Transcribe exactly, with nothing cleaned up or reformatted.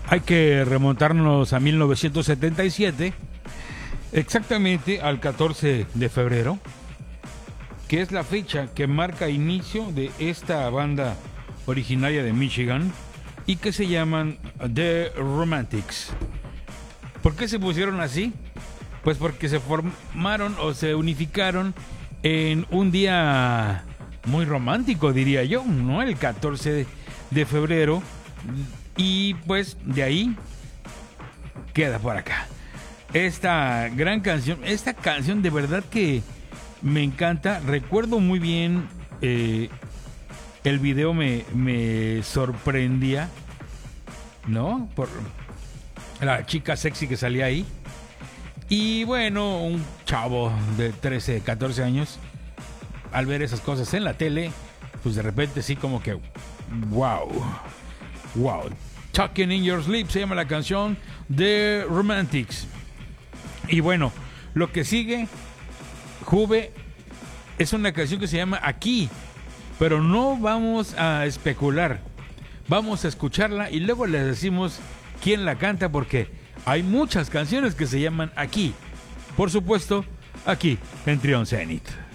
Hay que remontarnos a mil novecientos setenta y siete, exactamente al catorce de febrero, que es la fecha que marca inicio de esta banda originaria de Michigan y que se llaman The Romantics. ¿Por qué se pusieron así? Pues porque se formaron o se unificaron en un día muy romántico, diría yo, ¿no? El catorce de febrero. Y pues de ahí queda por acá esta gran canción. Esta canción de verdad que me encanta. Recuerdo muy bien, eh, el video me, me sorprendía, ¿no? Por la chica sexy que salía ahí. Y bueno, un chavo de trece, catorce años, al ver esas cosas en la tele, pues de repente sí como que wow, wow. Talking in Your Sleep se llama la canción de Romantics. Y bueno, lo que sigue, Juve, es una canción que se llama Aquí, pero no vamos a especular. Vamos a escucharla y luego les decimos quién la canta, porque hay muchas canciones que se llaman Aquí. Por supuesto, aquí en Trion Zenith.